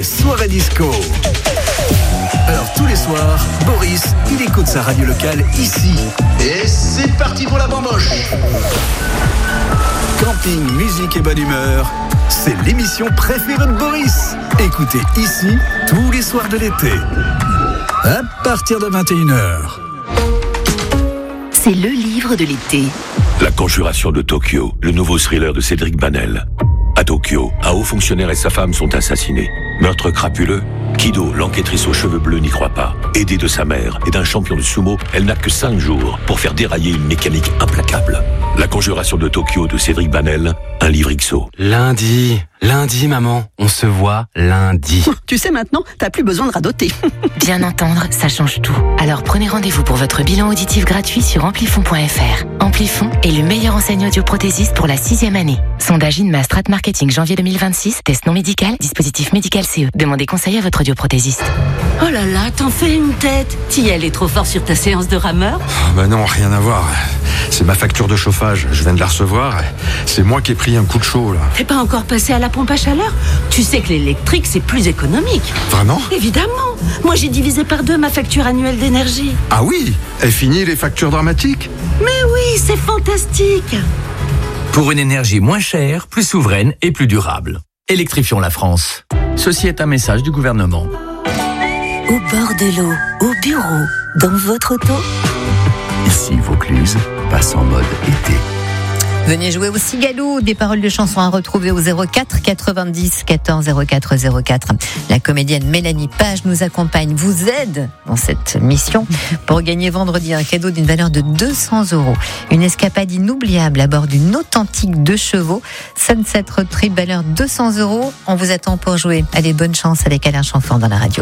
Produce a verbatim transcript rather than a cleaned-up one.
Soirée disco. Alors tous les soirs, Boris, il écoute sa radio locale ici. Et c'est parti pour la bamboche. Camping, musique et bonne humeur, c'est l'émission préférée de Boris. Écoutez ici tous les soirs de l'été. À partir de vingt et une heures. C'est le livre de l'été. La Conjuration de Tokyo, le nouveau thriller de Cédric Banel. À Tokyo, un haut fonctionnaire et sa femme sont assassinés. Meurtre crapuleux. Kido, l'enquêtrice aux cheveux bleus, n'y croit pas. Aidée de sa mère et d'un champion de sumo, elle n'a que cinq jours pour faire dérailler une mécanique implacable. La Conjuration de Tokyo de Cédric Banel, un livre X O. Lundi, lundi maman, on se voit lundi. Tu sais maintenant, t'as plus besoin de radoter. Bien entendre, ça change tout. Alors prenez rendez-vous pour votre bilan auditif gratuit sur amplifon point f r. Amplifon est le meilleur enseignant audioprothésiste pour la sixième année. Sondage INMA Strat Marketing janvier deux mille vingt-six, test non médical, dispositif médical C E. Demandez conseil à votre audioprothésiste. Oh là là, t'en fais une tête. T'y allais trop fort sur ta séance de rameur? Oh bah non, rien à voir. C'est ma facture de chauffage, je viens de la recevoir. C'est moi qui ai pris un coup de chaud là. T'es pas encore passé à la pompe à chaleur? Tu sais que l'électrique c'est plus économique. Vraiment? Évidemment. Moi j'ai divisé par deux ma facture annuelle d'énergie. Ah oui? Est fini les factures dramatiques? Mais oui, c'est fantastique. Pour une énergie moins chère, plus souveraine et plus durable. Électrifions la France. Ceci est un message du gouvernement. Au bord de l'eau, au bureau, dans votre auto. Ici Vaucluse passe en mode été. Venez jouer au Cigalou, des paroles de chansons à retrouver au zéro quatre quatre-vingt-dix quatorze zéro quatre zéro quatre. La comédienne Mélanie Page nous accompagne, vous aide dans cette mission pour gagner vendredi un cadeau d'une valeur de deux cents euros. Une escapade inoubliable à bord d'une authentique deux chevaux. Sunset Road Trip, valeur deux cents euros. On vous attend pour jouer. Allez, bonne chance avec Alain Chamfort dans la radio.